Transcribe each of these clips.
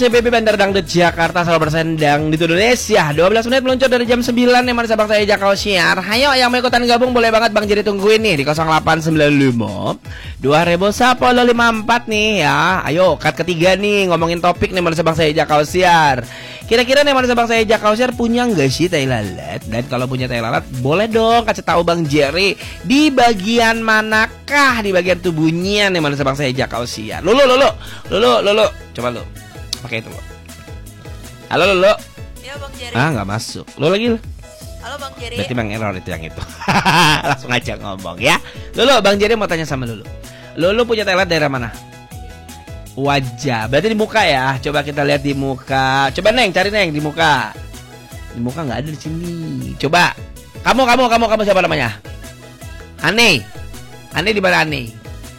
CBB Bandar Dangdut Jakarta, 100% Dangdut Indonesia. 12 menit meluncur dari jam 9 yang mana sabang saya Jakau Siar. Hayo yang mau ikutan gabung boleh banget Bang Jerry tungguin nih di 0895 2000 nih ya. Ayo cut ketiga nih ngomongin topik nih mana sabang saya Jakau Siar. Kira-kira nih mana sabang saya Jakau Siar punya nggak sih tai lalat? Dan kalau punya tai lalat boleh dong kasih tahu Bang Jerry di bagian manakah di bagian tubuhnya nih mana sabang saya Jakau Siar. Lulu coba lu pakai itu lo. Halo lo. Ya Bang Jerry. Nggak masuk. Lo lagi lo. Halo Bang Jerry. Berarti Bang error itu yang itu. Langsung aja ngomong ya. Lo Bang Jerry mau tanya sama lo. Lo punya tai lalat daerah mana? Wajah. Berarti di muka ya. Coba kita lihat di muka. Coba Neng cari Neng di muka. Di muka nggak ada di sini. Coba. Kamu siapa namanya? Aneh di mana Aneh?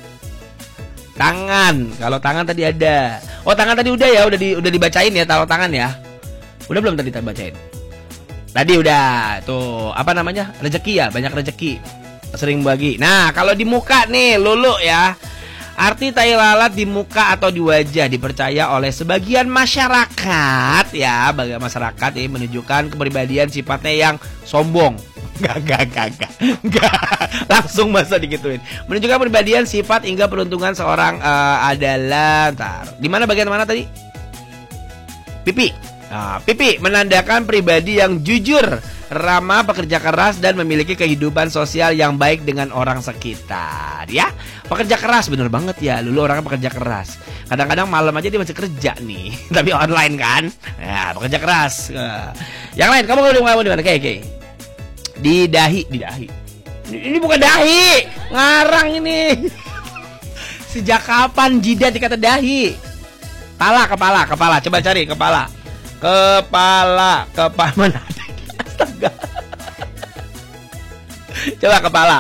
Tangan. Kalau tangan tadi ada. Oh tangan tadi udah ya, udah dibacain ya taruh tangan ya. Udah belum tadi bacain? Tadi udah. Tuh, apa namanya? Rezeki ya, banyak rezeki. Sering bagi. Nah, kalau di muka nih, Lulu ya. Arti tai lalat di muka atau di wajah dipercaya oleh sebagian masyarakat ya, bagi masyarakat ini menunjukkan kepribadian sifatnya yang sombong. Enggak. Langsung masa digituin. Menunjukkan kepribadian sifat hingga peruntungan seorang adalah di mana bagian mana tadi? Pipi. Pipi menandakan pribadi yang jujur, ramah, pekerja keras dan memiliki kehidupan sosial yang baik dengan orang sekitar ya. Pekerja keras bener banget ya. Lulu orangnya pekerja keras. Kadang-kadang malam aja dia masih kerja nih. Tapi online kan. Ya, pekerja keras. Yang lain kamu di mana? Oke. Di dahi. Ini bukan dahi, ngarang ini. Sejak kapan jidat dikata dahi? Kepala. Coba cari kepala. Kepala mana? Astaga. Coba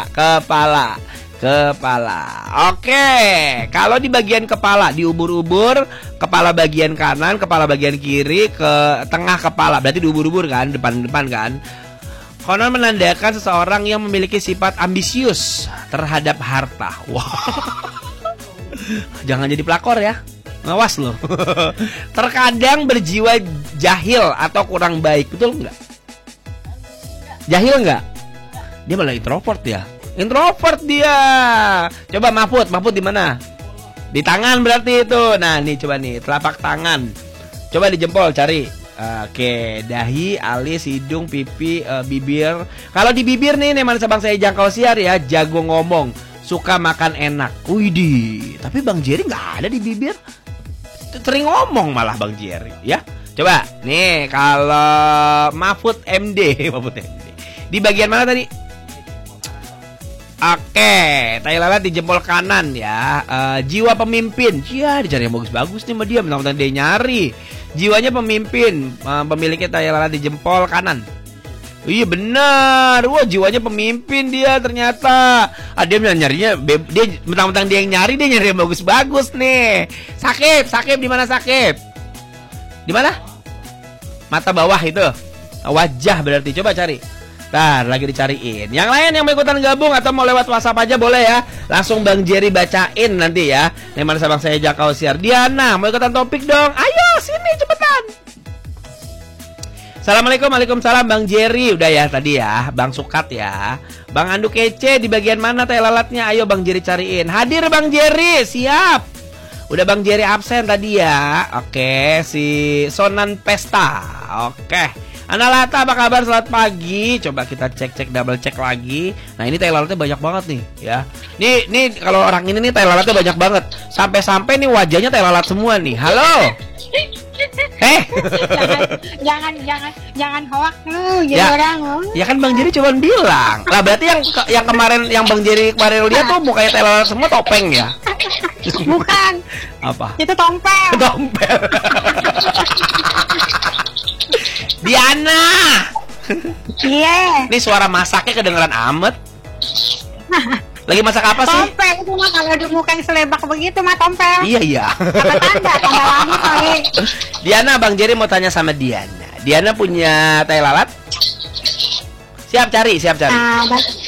kepala. Oke. Kalau di bagian kepala, di ubur-ubur, kepala bagian kanan, kepala bagian kiri, ke tengah kepala. Berarti di ubur-ubur kan, depan kan. Konon menandakan seseorang yang memiliki sifat ambisius terhadap harta. Wah. Jangan jadi pelakor ya. Ngawas loh. Terkadang berjiwa jahil atau kurang baik. Betul nggak? Jahil nggak? Dia malah introvert ya. Introvert dia. Coba Mahfud di mana? Di tangan berarti itu. Nah nih coba nih telapak tangan. Coba di jempol cari. Oke, dahi, alis, hidung, pipi, bibir. Kalau di bibir nih mana sabang saya Jakau Siar ya, jago ngomong, suka makan enak. Widih, tapi Bang Jerry nggak ada di bibir. Sering ngomong malah Bang Jerry ya. Coba nih kalau Mahfud MD. Di bagian mana tadi? Oke, tai lalat di jempol kanan ya. Jiwa pemimpin. Ya, dicari yang bagus-bagus nih sama dia, mentang-mentang dia nyari. Jiwanya pemimpin, pemiliknya tai lalat di jempol kanan. Iya benar. Wah, jiwanya pemimpin dia ternyata. Dia nyarinya dia mentang-mentang dia yang nyari, dia nyari yang bagus-bagus nih. Sakib di mana Sakib? Di mana? Mata bawah itu. Wajah berarti. Coba cari. Ntar lagi dicariin. Yang lain yang mau ikutan gabung atau mau lewat WhatsApp aja boleh ya. Langsung Bang Jerry bacain nanti ya. Nih mana sabang saya Jakau Siar. Diana mau ikutan topik dong. Ayo sini cepetan. Assalamualaikum, waalaikumsalam Bang Jerry. Udah ya tadi ya. Bang Sukat ya. Bang Andu kece di bagian mana tai lalatnya? Ayo Bang Jerry cariin. Hadir Bang Jerry, siap. Udah Bang Jerry absen tadi ya. Oke, si Sonan Pesta. Oke. Analata apa kabar, selamat pagi. Coba kita cek double cek lagi. Nah ini tai lalatnya banyak banget nih ya. Nih kalau orang ini nih tai lalatnya banyak banget. Sampai nih wajahnya tai lalat semua nih. Halo. Jangan hoak lu jadi orang lu. Ya kan Bang Jerry cuma bilang. Lah berarti yang kemarin yang Bang Jerry kemarin lihat tuh mukanya tai lalat semua topeng ya. Bukan. Apa? Itu tompel. Diana. Iya. Ini suara masaknya kedengeran amat. Lagi masak apa sih? Tompel itu mah kalau di muka yang selebak begitu mah tompel. Iya. Tanda lagi kali. Diana, Bang Jerry mau tanya sama Diana. Diana punya tai lalat? Siap cari.